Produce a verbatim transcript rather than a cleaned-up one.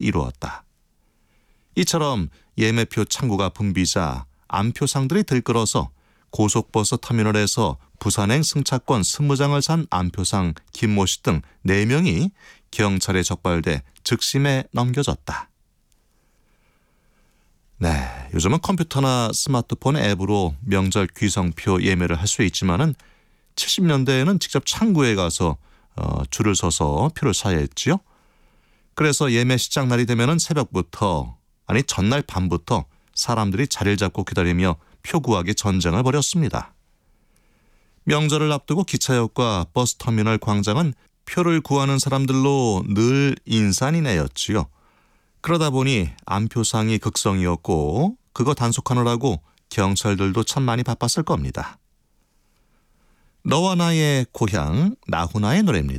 이루었다. 이처럼 예매표 창구가 붐비자 암표상들이 들끓어서 고속버스 터미널에서 부산행 승차권 이십 장을 산 암표상 김모 씨 등 네 명이 경찰에 적발돼 즉심에 넘겨졌다. 네, 요즘은 컴퓨터나 스마트폰 앱으로 명절 귀성표 예매를 할 수 있지만은 칠십 년대에는 직접 창구에 가서 어, 줄을 서서 표를 사야 했지요. 그래서 예매 시작 날이 되면은 새벽부터 아니 전날 밤부터 사람들이 자리를 잡고 기다리며 표 구하기 전쟁을 벌였습니다. 명절을 앞두고 기차역과 버스터미널 광장은 표를 구하는 사람들로 늘 인산이네였지요. 그러다 보니 암표상이 극성이었고 그거 단속하느라고 경찰들도 참 많이 바빴을 겁니다. 너와 나의 고향 나훈아의 노래입니다.